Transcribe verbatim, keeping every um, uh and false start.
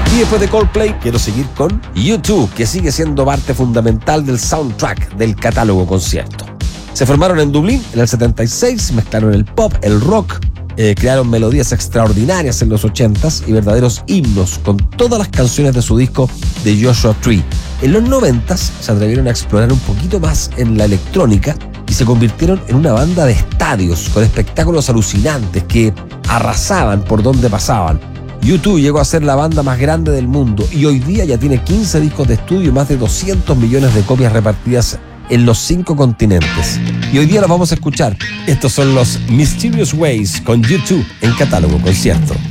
Y después de Coldplay, quiero seguir con U dos, que sigue siendo parte fundamental del soundtrack del catálogo concierto. Se formaron en Dublín en el setenta y seis, mezclaron el pop, el rock, eh, crearon melodías extraordinarias en los ochentas y verdaderos himnos con todas las canciones de su disco The Joshua Tree. En los noventas se atrevieron a explorar un poquito más en la electrónica y se convirtieron en una banda de estadios con espectáculos alucinantes que arrasaban por donde pasaban. U dos llegó a ser la banda más grande del mundo y hoy día ya tiene quince discos de estudio y más de doscientos millones de copias repartidas en los cinco continentes. Y hoy día los vamos a escuchar. Estos son los Mysterious Ways con U dos en Catálogo Concierto.